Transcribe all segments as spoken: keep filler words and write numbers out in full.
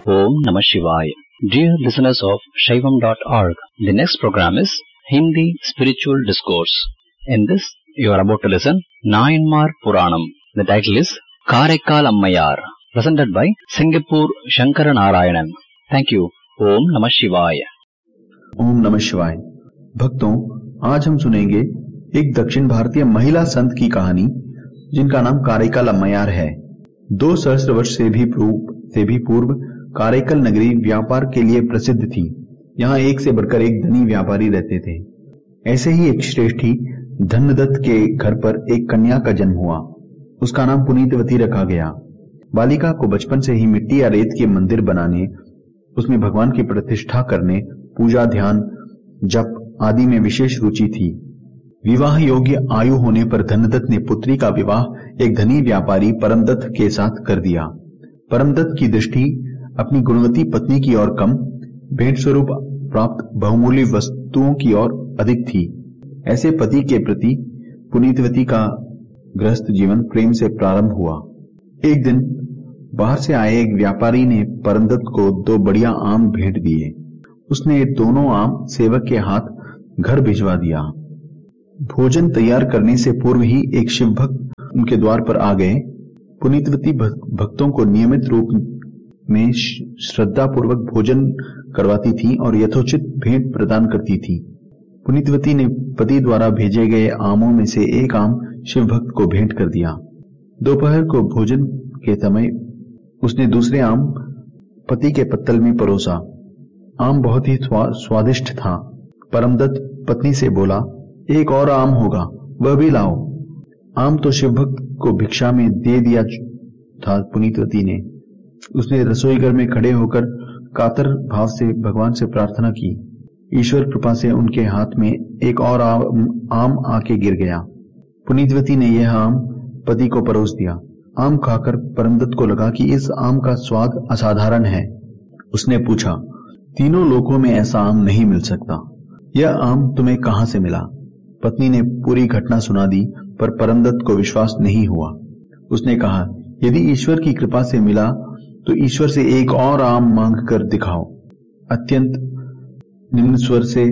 Om Namah Shivaya. Dear listeners of Shaivam dot org, the next program is Hindi Spiritual Discourse. In this, you are about to listen Nayanmar Puranam. The title is Karaikal Ammayar, presented by Singapore Shankara Narayanan. Thank you. Om Namah Shivaya. ओम नमः शिवाय। भक्तों, आज हम सुनेंगे एक दक्षिण भारतीय महिला संत की कहानी जिनका नाम काराइकल अम्मयार है। दो सहस्त्र वर्ष से भी पूर्व से भी पूर्व काराइकल नगरी व्यापार के लिए प्रसिद्ध थी। यहाँ एक से बढ़कर एक धनी व्यापारी रहते थे। ऐसे ही एक श्रेष्ठी धनदत्त के घर पर एक कन्या का जन्म हुआ। उसका नाम पुनीतवती रखा गया। बालिका को बचपन से ही मिट्टी या रेत के मंदिर बनाने, उसमें भगवान की प्रतिष्ठा करने, पूजा, ध्यान, जप आदि में विशेष रुचि थी। विवाह योग्य आयु होने पर धनदत्त ने पुत्री का विवाह एक धनी व्यापारी परमदत्त के साथ कर दिया। परमदत्त की दृष्टि अपनी गुणवती पत्नी की ओर कम, भेंट स्वरूप प्राप्त बहुमूल्य वस्तुओं की ओर अधिक थी। ऐसे पति के प्रति पुनीतवती का गृहस्थ जीवन प्रेम से प्रारंभ हुआ। एक दिन बाहर से आए एक व्यापारी ने परमदत्त को दो बढ़िया आम भेंट दिए। उसने दोनों आम सेवक के हाथ घर भिजवा दिया। भोजन तैयार करने से पूर्व ही एक शिव भक्त उनके द्वार पर आ गए। पुनीतवती भक्तों को नियमित रूप में श्रद्धा पूर्वक भोजन करवाती थी और यथोचित भेंट प्रदान करती थी। पुनीतवती ने पति द्वारा भेजे गए आमों में से एक आम शिव भक्त को भेंट कर दिया। दोपहर को भोजन के समय उसने दूसरे आम पति के पत्तल में परोसा। आम बहुत ही स्वादिष्ट था। परमदत्त पत्नी से बोला, एक और आम होगा, वह भी लाओ। आम तो शिव भक्त को भिक्षा में दे दिया था पुनीतवती ने। उसने रसोई घर में खड़े होकर कातर भाव से भगवान से प्रार्थना की। ईश्वर कृपा से उनके हाथ में एक और आम, आम आके गिर गया। पुनीतवती ने यह आम पति को परोस दिया। आम खाकर परमदत्त को लगा कि इस आम का स्वाद असाधारण है। उसने पूछा, तीनों लोकों में ऐसा आम नहीं मिल सकता, यह आम तुम्हें कहां से मिला? पत्नी ने पूरी घटना सुना दी, पर परमदत्त को विश्वास नहीं हुआ। उसने कहा, यदि ईश्वर की कृपा से मिला तो ईश्वर से एक और आम मांग कर दिखाओ। अत्यंत निम्न स्वर से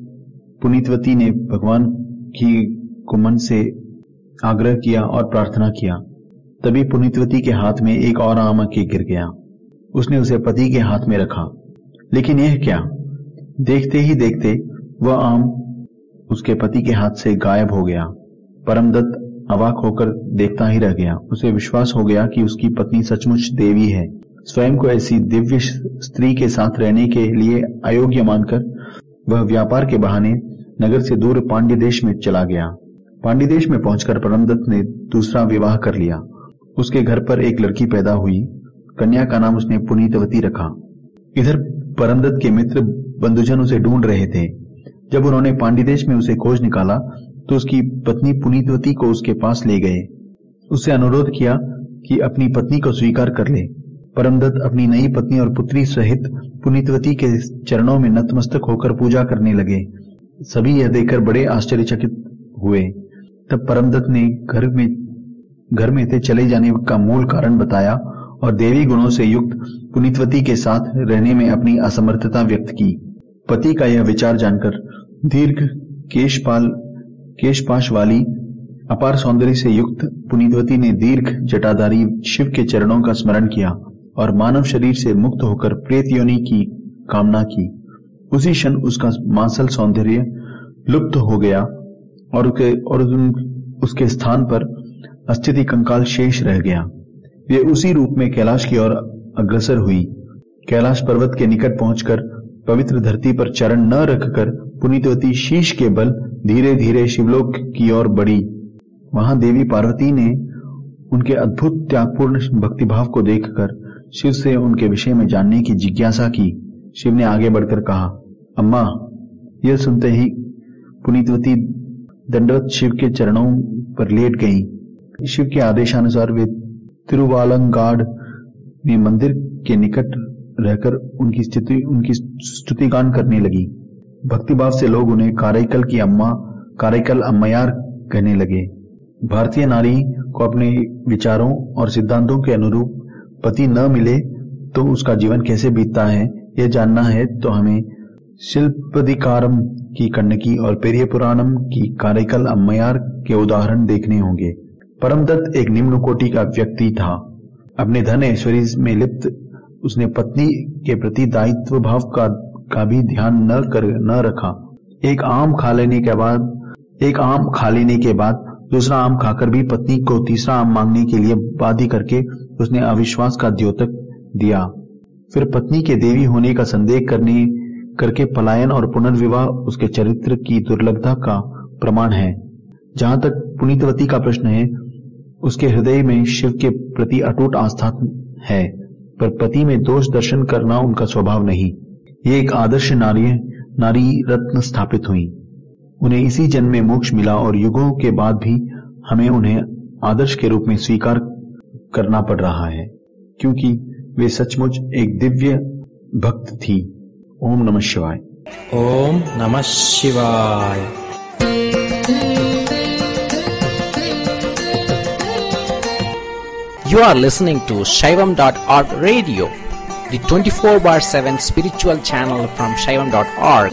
पुनीतवती ने भगवान की को मन से आग्रह किया और प्रार्थना किया। तभी पुनीतवती के हाथ में एक और आम आके गिर गया। उसने उसे पति के हाथ में रखा, लेकिन यह क्या? देखते ही देखते वह आम उसके पति के हाथ से गायब हो गया। परमदत्त अवाक होकर देखता ही रह गया। उसे विश्वास हो गया कि उसकी पत्नी सचमुच देवी है। स्वयं को ऐसी दिव्य स्त्री के साथ रहने के लिए अयोग्य मानकर वह व्यापार के बहाने नगर से दूर पांड्य देश में चला गया। पांड्य देश में पहुंचकर परमदत्त ने दूसरा विवाह कर लिया। उसके घर पर एक लड़की पैदा हुई। कन्या का नाम उसने पुनीतवती रखा। इधर परमदत्त के मित्र बंधुजन उसे ढूंढ रहे थे। जब उन्होंने पांड्य देश में उसे खोज निकाला तो उसकी पत्नी पुनीतवती को उसके पास ले गए। उससे अनुरोध किया कि अपनी पत्नी को स्वीकार कर ले। परमदत्त अपनी नई पत्नी और पुत्री सहित पुनीतवती के चरणों में नतमस्तक होकर पूजा करने लगे। सभी यह देखकर बड़े आश्चर्यचकित हुए। तब परमदत्त ने घर में घर में थे चले जाने का मूल कारण बताया और देवी गुणों से युक्त पुनीतवती के साथ रहने में अपनी असमर्थता व्यक्त की। पति का यह विचार जानकर दीर्घ केशपाल केशपाश वाली अपार सौंदर्य से युक्त पुनीतवती ने दीर्घ जटाधारी शिव के चरणों का स्मरण किया और मानव शरीर से मुक्त होकर प्रेत योनि की कामना की। उसी क्षण उसका मांसल सौंदर्य लुप्त हो गया और उसके, और उसके स्थान पर अस्थिति कंकाल शेष रह गया। वे उसी रूप में कैलाश की ओर अग्रसर हुई। कैलाश पर्वत के निकट पहुंचकर पवित्र धरती पर चरण न रखकर पुनीतवती शीश के बल धीरे धीरे शिवलोक की ओर बढ़ी। वहां देवी पार्वती ने उनके अद्भुत त्यागपूर्ण भक्तिभाव को देखकर शिव से उनके विषय में जानने की जिज्ञासा की। शिव ने आगे बढ़कर कहा, अम्मा। यह सुनते ही पुनीतवती दंडवत शिव के चरणों पर लेट गईं। शिव के आदेशानुसार वे तिरुवालंगाड़ में मंदिर के निकट रहकर उनकी स्थिति उनकी स्तुतिगान करने लगी। भक्तिभाव से लोग उन्हें काराइकल की अम्मा, काराइकल अम्मयार कहने लगे। भारतीय नारी को अपने विचारों और सिद्धांतों के अनुरूप पति न मिले तो उसका जीवन कैसे बीतता है, यह जानना है तो हमें शिल्पदिकारम की कन्नकी और पेरिय पुराणम की कारिकल अम्मयार के उदाहरण देखने होंगे। परमदत्त एक निम्न कोटि का व्यक्ति था। अपने धन ऐश्वर्य में लिप्त उसने पत्नी के प्रति दायित्व भाव का, का भी ध्यान न कर न रखा। एक आम खा लेने के बाद एक आम खा लेने के बाद दूसरा आम खाकर भी पत्नी को तीसरा आम मांगने के लिए बाध्य करके उसने अविश्वास का द्योतक दिया। फिर पत्नी के देवी होने का संदेह करने करके पलायन और पुनर्विवाह उसके चरित्र की दुर्लभता का प्रमाण है। जहां तक पुनीतवती का प्रश्न है, उसके हृदय में शिव के प्रति अटूट आस्था है, पर पति में दोष दर्शन करना उनका स्वभाव नहीं। ये एक आदर्श नारी नारी रत्न स्थापित हुई। उन्हें इसी जन्म में मोक्ष मिला और युगों के बाद भी हमें उन्हें आदर्श के रूप में स्वीकार करना पड़ रहा है, क्योंकि वे सचमुच एक दिव्य भक्त थी। ओम नमः शिवाय। ओम नमः शिवाय। You are listening to Shaivam dot org radio, the twenty-four bar seven spiritual channel from Shaivam dot org.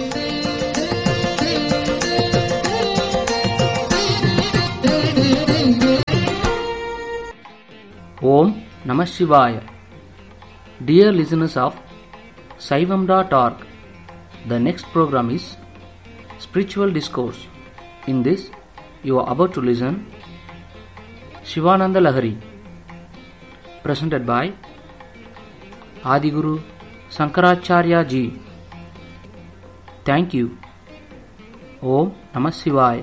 Om Namah Shivaya. Dear listeners of Shaivam dot org, the next program is Spiritual Discourse. In this, you are about to listen Shivananda Lahari, presented by Adiguru Shankaracharya Ji. Thank you. Om Namah Shivaya.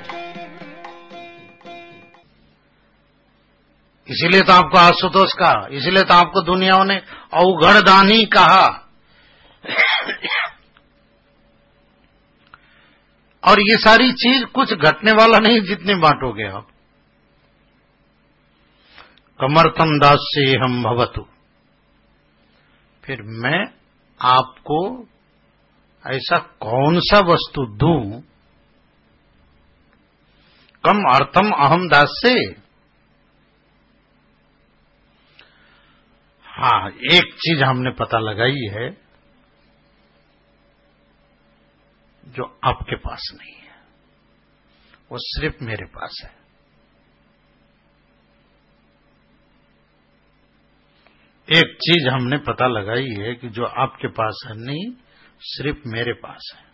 इसीलिए तो आपको आशुतोष कहा, इसीलिए तो आपको दुनियाओं ने अवगढ़दानी कहा। और ये सारी चीज कुछ घटने वाला नहीं जितने बांटोगे आप। कमर्थम दास्य हम भवतु, फिर मैं आपको ऐसा कौन सा वस्तु दूं, कम अर्थम अहम दास्य। हाँ, एक चीज हमने पता लगाई है जो आपके पास नहीं है, वो सिर्फ मेरे पास है। एक चीज हमने पता लगाई है कि जो आपके पास है नहीं, सिर्फ मेरे पास है।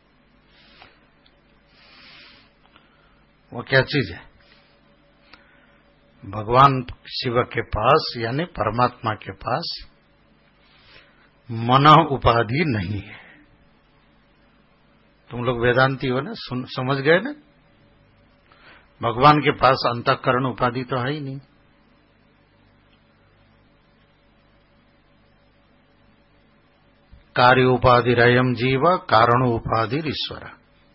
वो क्या चीज है? भगवान शिव के पास यानी परमात्मा के पास मन उपाधि नहीं है। तुम लोग वेदांती हो ना, सुन, समझ गए ना? भगवान के पास अंतःकरण उपाधि तो है ही नहीं। कार्य उपाधि रयम जीव, कारण उपाधि ईश्वर।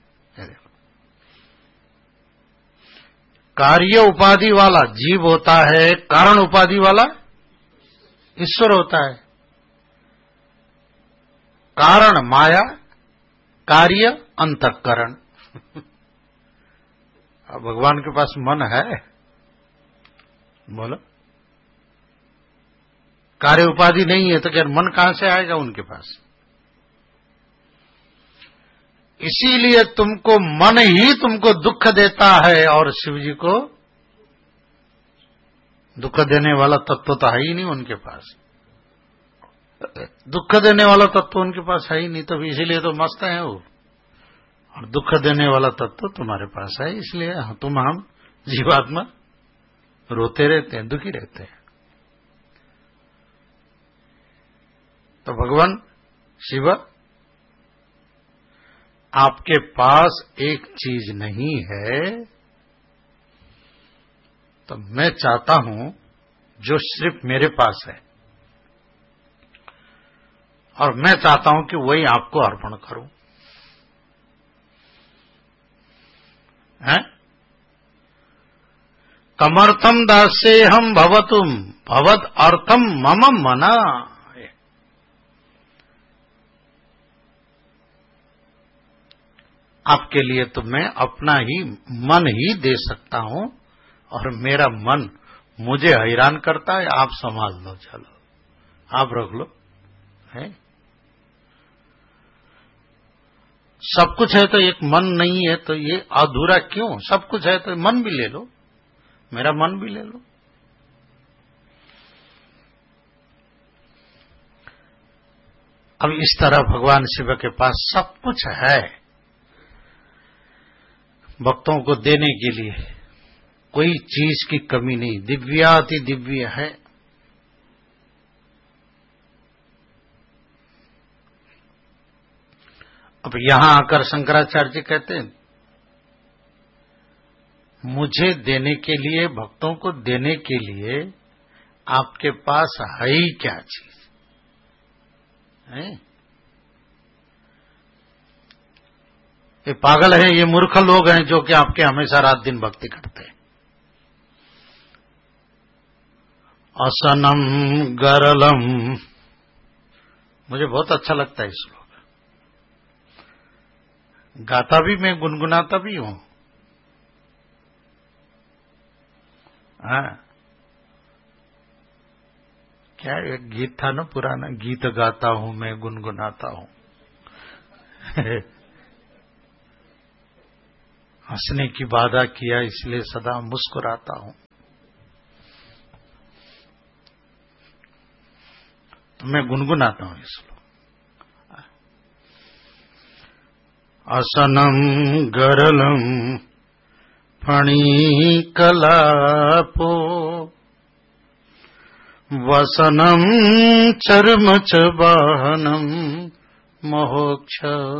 कार्य उपाधि वाला जीव होता है, कारण उपाधि वाला ईश्वर होता है। कारण माया, कार्य अंतःकरण। अब भगवान के पास मन है, बोलो। कार्य उपाधि नहीं है तो क्या मन कहां से आएगा उनके पास? इसीलिए तुमको मन ही तुमको दुख देता है, और शिव जी को दुख देने वाला तत्व तो है ही नहीं उनके पास। दुख देने वाला तत्व उनके पास है ही नहीं, तो इसीलिए तो मस्त है वो। और दुख देने वाला तत्व तुम्हारे पास है, इसलिए तुम हम जीवात्मा रोते रहते हैं, दुखी रहते हैं। तो भगवान शिव आपके पास एक चीज नहीं है, तो मैं चाहता हूं जो सिर्फ मेरे पास है, और मैं चाहता हूं कि वही आपको अर्पण करूं। हैं? कमर्थम दास्येहम भवतुम भवद अर्थम मम मना। आपके लिए तो मैं अपना ही मन ही दे सकता हूं, और मेरा मन मुझे हैरान करता है। आप संभाल लो, चलो आप रख लो, है सब कुछ है तो एक मन नहीं है तो ये अधूरा क्यों? सब कुछ है तो मन भी ले लो, मेरा मन भी ले लो। अब इस तरह भगवान शिव के पास सब कुछ है भक्तों को देने के लिए, कोई चीज की कमी नहीं, दिव्याति दिव्य है। अब यहां आकर शंकराचार्य जी कहते हैं मुझे देने के लिए, भक्तों को देने के लिए आपके पास है ही क्या चीज है? ये पागल है, ये मूर्ख लोग हैं जो कि आपके हमेशा रात दिन भक्ति करते हैं। असनम गरलम, मुझे बहुत अच्छा लगता है इस श्लोक, गाता भी मैं, गुनगुनाता भी हूं। हाँ, क्या एक गीत था ना पुराना, गीत गाता हूं मैं गुनगुनाता हूं। हंसने की बाधा किया इसलिए सदा मुस्कुराता हूं। तो मैं गुनगुनाता हूं इसलिए। असनम गरलम फणिकलापो वसनम चर्मच वाहनम मोक्ष।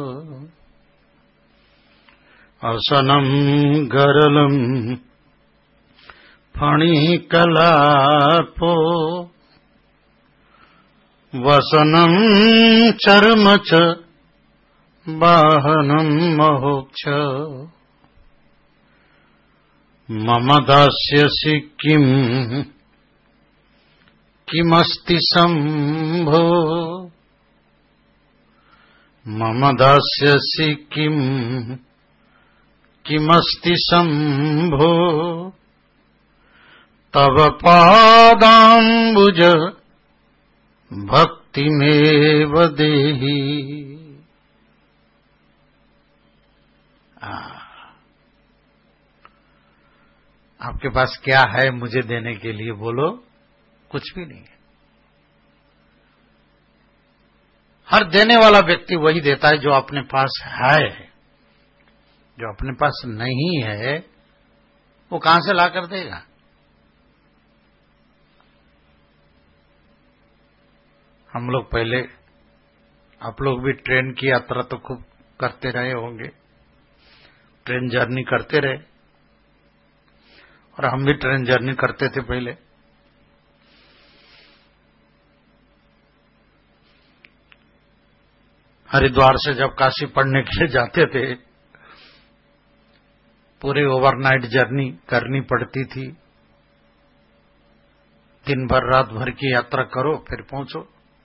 असनम गरलम फणिकलापो वसनम चर्मच वाहनम मोक्ष। मम दास्यसि किम किमस्ति शंभो। मम दास्यसि किम किमस्ति शंभो। तव पादाम्बुज भक्तिमेव देहि। आपके पास क्या है मुझे देने के लिए? बोलो, कुछ भी नहीं है। हर देने वाला व्यक्ति वही देता है जो अपने पास है। जो अपने पास नहीं है वो कहां से ला कर देगा? हम लोग पहले, आप लोग भी ट्रेन की यात्रा तो खूब करते रहे होंगे, ट्रेन जर्नी करते रहे, और हम भी ट्रेन जर्नी करते थे पहले। हरिद्वार से जब काशी पढ़ने के लिए जाते थे, पूरे ओवरनाइट जर्नी करनी पड़ती थी। दिन भर रात भर की यात्रा करो फिर पहुंचो।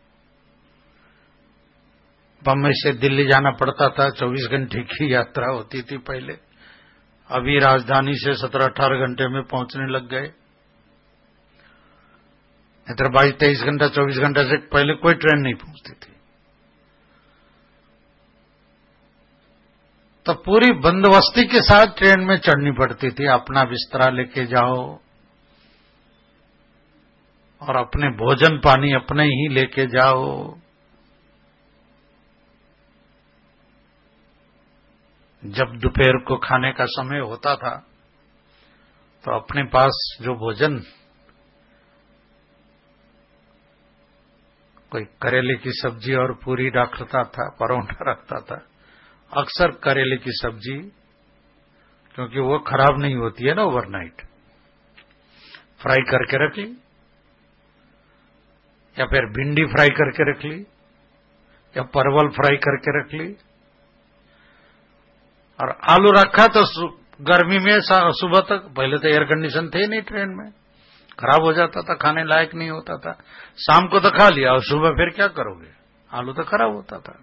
बम्बई से दिल्ली जाना पड़ता था, चौबीस घंटे की यात्रा होती थी पहले। अभी राजधानी से सत्रह अठारह घंटे में पहुंचने लग गए। इधर बाईस तेईस घंटा चौबीस घंटे से पहले कोई ट्रेन नहीं पहुंचती थी। तो पूरी बंदोबस्ती के साथ ट्रेन में चढ़नी पड़ती थी। अपना बिस्तरा लेके जाओ और अपने भोजन पानी अपने ही लेके जाओ। जब दोपहर को खाने का समय होता था तो अपने पास जो भोजन, कोई करेले की सब्जी और पूरी रखता था, परोठा रखता था। अक्सर करेले की सब्जी, क्योंकि वो खराब नहीं होती है ना ओवरनाइट, फ्राई करके रख ली, या फिर भिंडी फ्राई करके रख ली, या परवल फ्राई करके रख ली। और आलू रखा तो गर्मी में सुबह तक, पहले तो एयर कंडीशन थे नहीं ट्रेन में, खराब हो जाता था, खाने लायक नहीं होता था। शाम को तो खा लिया और सुबह फिर क्या करोगे? आलू तो खराब होता था।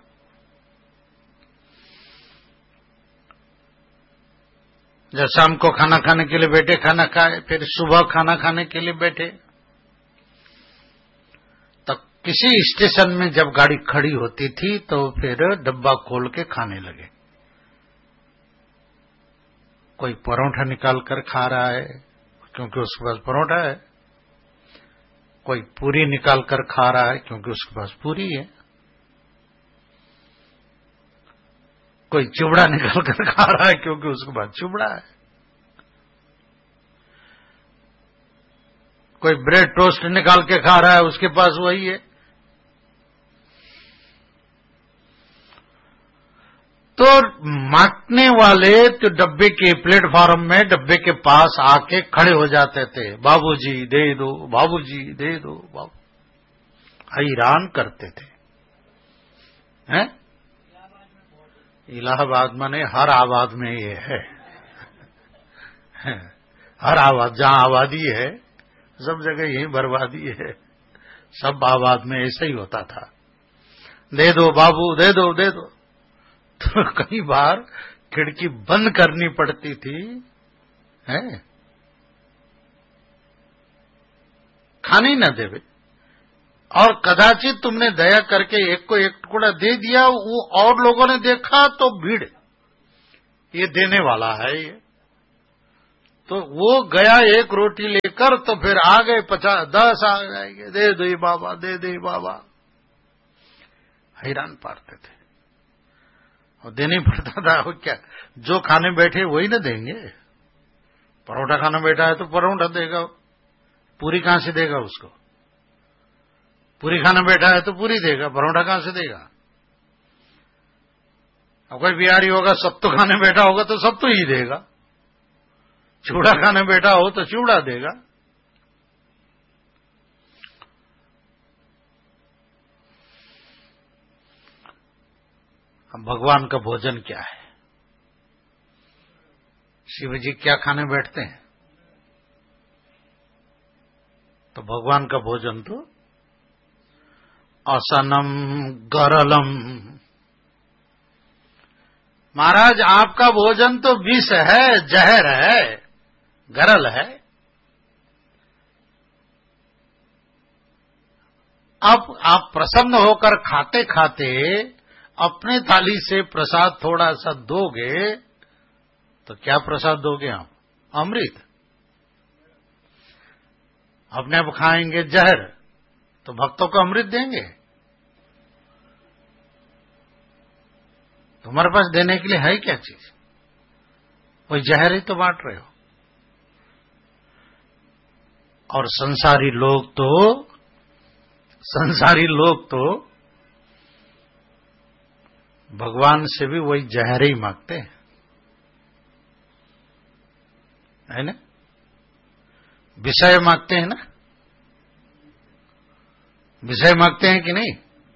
जब शाम को खाना खाने के लिए बैठे, खाना खाए, फिर सुबह खाना खाने के लिए बैठे, तब किसी स्टेशन में जब गाड़ी खड़ी होती थी तो फिर डब्बा खोल के खाने लगे। कोई परोठा निकाल कर खा रहा है क्योंकि उसके पास परोठा है, कोई पूरी निकाल कर खा रहा है क्योंकि उसके पास पूरी है, कोई चिवड़ा निकाल कर खा रहा है क्योंकि उसके पास चिवड़ा है, कोई ब्रेड टोस्ट निकाल के खा रहा है उसके पास वही है। तो मांगने वाले तो डब्बे के प्लेटफॉर्म में डब्बे के पास आके खड़े हो जाते थे, बाबूजी दे दो, बाबूजी दे दो, बाबू, हैरान करते थे। हैं? इलाहाबाद माने हर आबाद में ये है, हर आबाद जहां आबादी है सब जगह यही बर्बादी है। सब आबाद में ऐसा ही होता था, दे दो बाबू, दे दो, दे दो। तो कई बार खिड़की बंद करनी पड़ती थी, है खाने न देवे, और कदाचित तुमने दया करके एक को एक टुकड़ा दे दिया, वो और लोगों ने देखा तो भीड़, ये देने वाला है ये, तो वो गया एक रोटी लेकर तो फिर आ गए पचास दस आ जाएंगे, दे दे बाबा, दे दे बाबा, हैरान पारते थे। और देने पड़ता था, वो क्या, जो खाने बैठे वही ना देंगे। परोठा खाना बैठा है तो परोठा देगा, पूरी कहां से देगा उसको? पूरी खाना बैठा है तो पूरी देगा, परोठा कहां से देगा? अब कोई बिहारी होगा सत्तू खाने बैठा होगा तो सत्तू ही देगा, चूड़ा खाने बैठा हो तो चूड़ा देगा। अब भगवान का भोजन क्या है? शिव जी क्या खाने बैठते हैं? तो भगवान का भोजन तो असनम गरलम। महाराज आपका भोजन तो विष है, जहर है, गरल है। अब आप प्रसन्न होकर खाते खाते अपने थाली से प्रसाद थोड़ा सा दोगे तो क्या प्रसाद दोगे आप? अमृत। अपने आप खाएंगे जहर तो भक्तों को अमृत देंगे? तुम्हारे पास देने के लिए है क्या चीज? वही जहर ही तो बांट रहे हो। और संसारी लोग तो संसारी लोग तो भगवान से भी वही जहर ही मांगते हैं, है ना? विषय मांगते हैं ना? विषय मांगते हैं कि नहीं?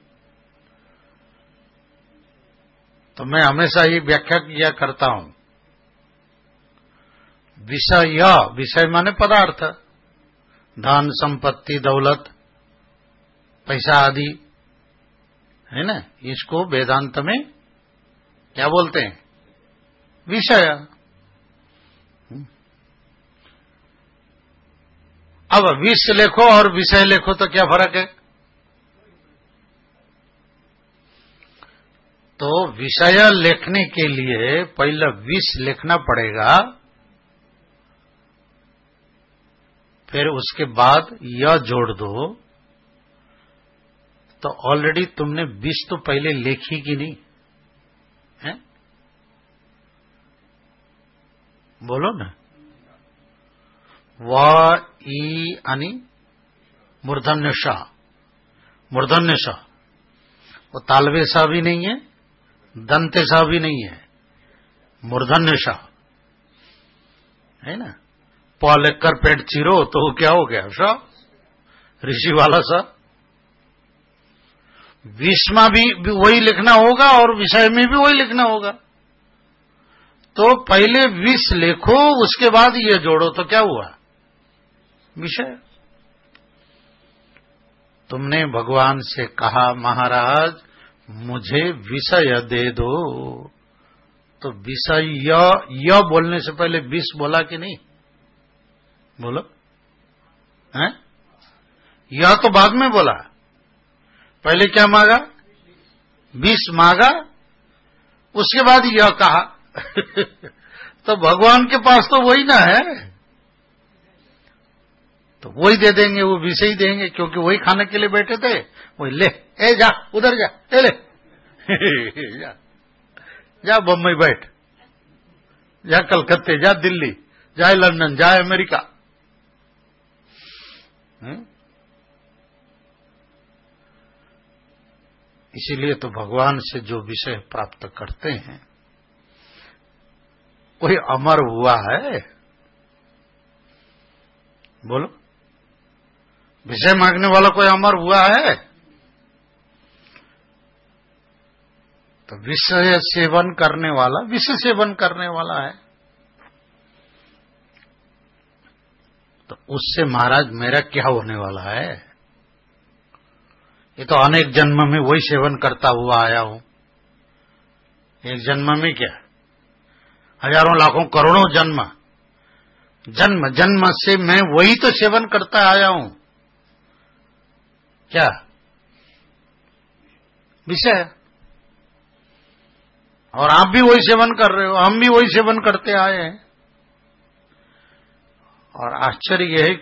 तो मैं हमेशा ये व्याख्या किया करता हूं, विषय, विषय माने पदार्थ, धन संपत्ति दौलत पैसा आदि, है ना? इसको वेदांत में क्या बोलते हैं? विषय। अब विष लिखो और विषय लिखो तो क्या फर्क है? तो विषय लिखने के लिए पहले विष लिखना पड़ेगा, फिर उसके बाद यह जोड़ दो, तो ऑलरेडी तुमने विष तो पहले लिखी कि नहीं है? बोलो ना। व ई अनि मूर्धन्य श, मूर्धन्य श, वो तालवे सा भी नहीं है, दंते सा भी नहीं है, मूर्धन्य श है ना? प लिखकर पेट चिरो तो वो क्या हो गया? श, ऋषि वाला सा। विषमा भी, भी वही लिखना होगा और विषय में भी वही लिखना होगा। तो पहले विष लिखो, उसके बाद ये जोड़ो तो क्या हुआ? विषय। तुमने भगवान से कहा महाराज मुझे विषय दे दो, तो विषय य बोलने से पहले विष बोला कि नहीं? बोलो हैं? यह तो बाद में बोला, पहले क्या मांगा? विष मांगा, उसके बाद यह कहा तो भगवान के पास तो वही ना है, तो वही दे देंगे, वो विष ही देंगे, क्योंकि वही खाने के लिए बैठे थे। वही ले, ए जा उधर जा, ले ले जा, जा बम्बई बैठ, जा कलकत्ते, जा दिल्ली, जाए लंदन, जाए अमेरिका। हुँ? इसीलिए तो भगवान से जो विषय प्राप्त करते हैं, कोई अमर हुआ है? बोलो, विषय मांगने वाला कोई अमर हुआ है? तो विषय सेवन करने वाला विषय सेवन करने वाला है। तो उससे महाराज मेरा क्या होने वाला है? ये तो अनेक जन्म में वही सेवन करता हुआ आया हूं। एक जन्म में क्या, हजारों लाखों करोड़ों जन्म, जन्म जन्म से मैं वही तो सेवन करता आया हूं। क्या विषय? और आप भी वही सेवन कर रहे हो, हम भी वही सेवन करते आए हैं। और आश्चर्य यह है